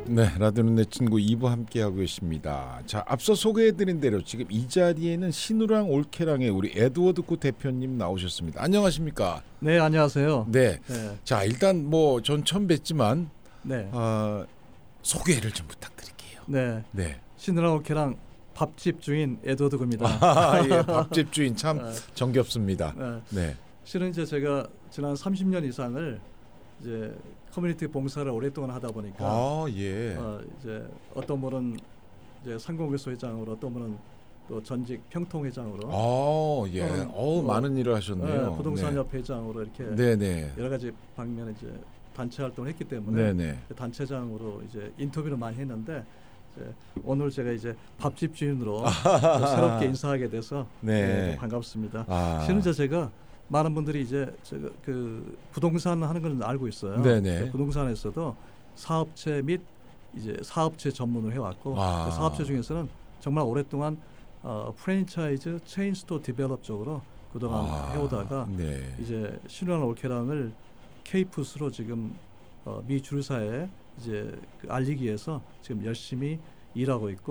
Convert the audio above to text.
네, 라디오는 내 친구 2부 함께하고 계십니다. 자, 앞서 소개해드린 대로 지금 이 자리에는 신우랑 올케랑의 우리 에드워드 구 대표님 나오셨습니다. 안녕하십니까? 네, 안녕하세요. 네, 네. 자 일단 뭐 전 처음 뵙지만 네. 소개를 좀 부탁드릴게요. 네. 네. 신우랑 올케랑 밥집 주인 에드워드 구입니다. 예, 밥집 주인 참 정겹습니다. 네. 네. 실은 이제 제가 지난 30년 이상을 이제 커뮤니티 봉사를 오랫동안 하다 보니까 예. 이제 어떤 분은 이제 상공회소 회장으로, 어떤 분은 또 전직 평통회장으로, 예. 많은 일을 하셨네요. 네, 부동산협 회장으로 이렇게 네네. 여러 가지 방면에 이제 단체 활동을 했기 때문에 네네. 단체장으로 이제 인터뷰를 많이 했는데, 이제 오늘 제가 이제 밥집 주인으로 새롭게 인사하게 돼서 네. 반갑습니다. 실은 제가 많은 분들이 이제 그 부동산 하는 건 알고 있어요. 네네. 부동산에서도 사업체 및 이제 사업체 전문을 해왔고, 그 사업체 중에서는 정말 오랫동안 프랜차이즈 체인스토어 디벨롭 쪽으로 그동안 해오다가 네. 이제 신우랑 올케랑을 K푸스로 지금 미 주류사에 이제 알리기 위해서 지금 열심히 일하고 있고,